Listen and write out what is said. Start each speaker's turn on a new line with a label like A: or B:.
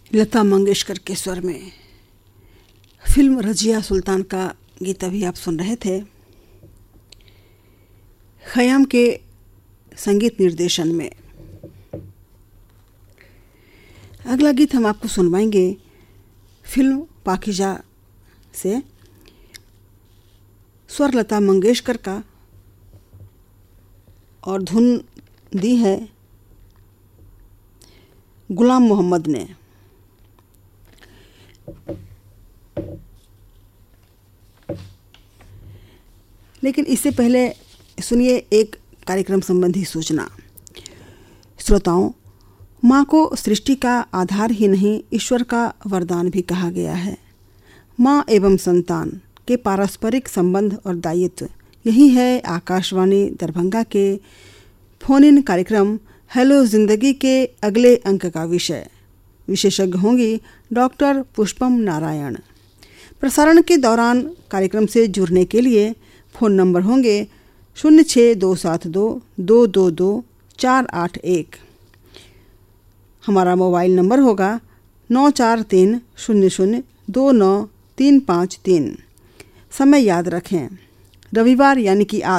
A: लता मंगेशकर के स्वर में फिल्म रजिया सुल्तान का गीत अभी आप सुन रहे थे। खयाम के संगीत निर्देशन में अगला गीत हम आपको सुनवाएंगे फिल्म पाकीज़ा से। स्वर लता मंगेशकर का और धुन दी है गुलाम मोहम्मद ने। लेकिन इससे पहले सुनिए एक कार्यक्रम संबंधी सूचना। श्रोताओं, माँ को सृष्टि का आधार ही नहीं ईश्वर का वरदान भी कहा गया है। माँ एवं संतान के पारस्परिक संबंध और दायित्व, यही है आकाशवाणी दरभंगा के फोन इन कार्यक्रम हेलो जिंदगी के अगले अंक का विषय। विशेषज्ञ होंगी डॉक्टर पुष्पम नारायण। प्रसारण के दौरान कार्यक्रम से जुड़ने के लिए फ़ोन नंबर होंगे 06272222481। हमारा मोबाइल नंबर होगा 9430029353। समय याद रखें, रविवार यानी कि आज